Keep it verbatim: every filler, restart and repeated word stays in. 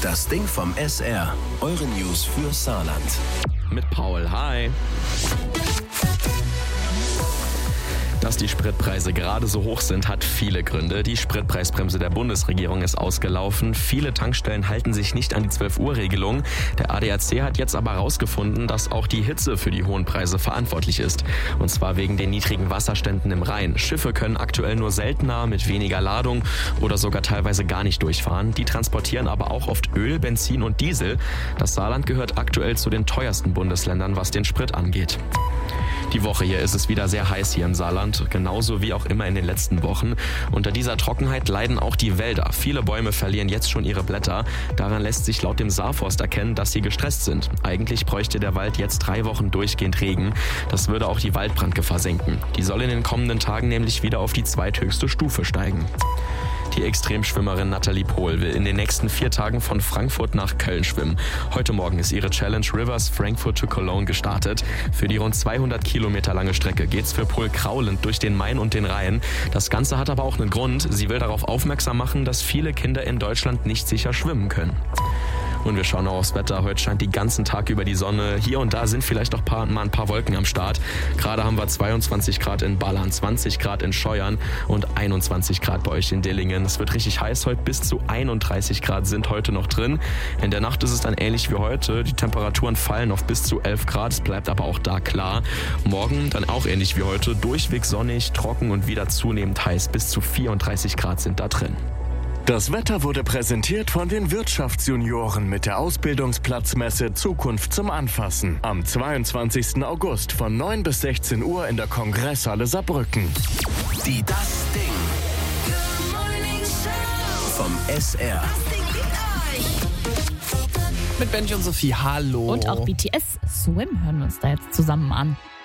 Das Ding vom S R. Eure News für Saarland. Mit Paul, hi. Dass die Spritpreise gerade so hoch sind, hat viele Gründe. Die Spritpreisbremse der Bundesregierung ist ausgelaufen. Viele Tankstellen halten sich nicht an die zwölf Uhr Regelung. Der A D A C hat jetzt aber herausgefunden, dass auch die Hitze für die hohen Preise verantwortlich ist. Und zwar wegen den niedrigen Wasserständen im Rhein. Schiffe können aktuell nur seltener mit weniger Ladung oder sogar teilweise gar nicht durchfahren. Die transportieren aber auch oft Öl, Benzin und Diesel. Das Saarland gehört aktuell zu den teuersten Bundesländern, was den Sprit angeht. Die Woche hier ist es wieder sehr heiß hier im Saarland, genauso wie auch immer in den letzten Wochen. Unter dieser Trockenheit leiden auch die Wälder. Viele Bäume verlieren jetzt schon ihre Blätter. Daran lässt sich laut dem Saarforst erkennen, dass sie gestresst sind. Eigentlich bräuchte der Wald jetzt drei Wochen durchgehend Regen. Das würde auch die Waldbrandgefahr senken. Die soll in den kommenden Tagen nämlich wieder auf die zweithöchste Stufe steigen. Die Extremschwimmerin Nathalie Pohl will in den nächsten vier Tagen von Frankfurt nach Köln schwimmen. Heute Morgen ist ihre Challenge Rivers Frankfurt to Cologne gestartet. Für die rund zweihundert Kilometer lange Strecke geht's für Pohl kraulend durch den Main und den Rhein. Das Ganze hat aber auch einen Grund. Sie will darauf aufmerksam machen, dass viele Kinder in Deutschland nicht sicher schwimmen können. Und wir schauen auch aufs Wetter. Heute scheint den ganzen Tag über die Sonne. Hier und da sind vielleicht auch paar, mal ein paar Wolken am Start. Gerade haben wir zweiundzwanzig Grad in Ballern, zwanzig Grad in Scheuern und einundzwanzig Grad bei euch in Dillingen. Es wird richtig heiß heute. Bis zu einunddreißig Grad sind heute noch drin. In der Nacht ist es dann ähnlich wie heute. Die Temperaturen fallen auf bis zu elf Grad. Es bleibt aber auch da klar. Morgen dann auch ähnlich wie heute. Durchweg sonnig, trocken und wieder zunehmend heiß. Bis zu vierunddreißig Grad sind da drin. Das Wetter wurde präsentiert von den Wirtschaftsjunioren mit der Ausbildungsplatzmesse Zukunft zum Anfassen. Am zweiundzwanzigsten August von neun bis sechzehn Uhr in der Kongresshalle Saarbrücken. Die Das Ding vom S R. Mit Benji und Sophie, hallo. Und auch B T S Swim hören wir uns da jetzt zusammen an.